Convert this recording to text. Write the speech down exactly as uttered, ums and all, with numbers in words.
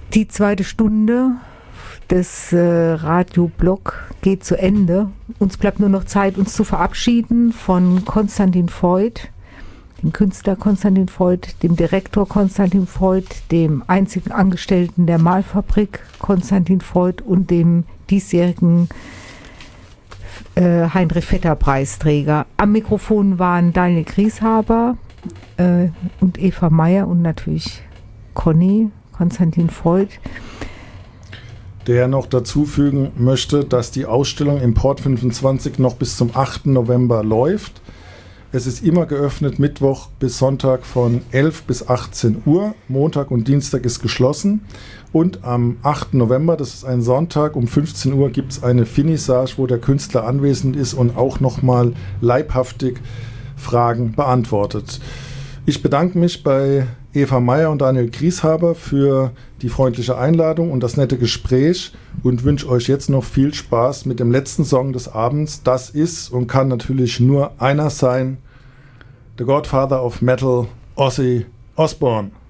Die zweite Stunde des äh, Radioblog geht zu Ende. Uns bleibt nur noch Zeit, uns zu verabschieden von Konstantin Voigt, dem Künstler Konstantin Voigt, dem Direktor Konstantin Voigt, dem einzigen Angestellten der Malfabrik Konstantin Voigt und dem diesjährigen äh, Heinrich-Vetter-Preisträger. Am Mikrofon waren Daniel Grieshaber äh, und Eva Meyer und natürlich Conny, Konstantin Voigt. Der noch dazu fügen möchte, dass die Ausstellung im Port fünfundzwanzig noch bis zum achten November läuft. Es ist immer geöffnet, Mittwoch bis Sonntag von elf bis achtzehn Uhr. Montag und Dienstag ist geschlossen. Und am achten November, das ist ein Sonntag, um fünfzehn Uhr gibt es eine Finissage, wo der Künstler anwesend ist und auch nochmal leibhaftig Fragen beantwortet. Ich bedanke mich bei Eva Meyer und Daniel Grieshaber für die freundliche Einladung und das nette Gespräch und wünsche euch jetzt noch viel Spaß mit dem letzten Song des Abends. Das ist und kann natürlich nur einer sein: The Godfather of Metal, Ozzy Osbourne.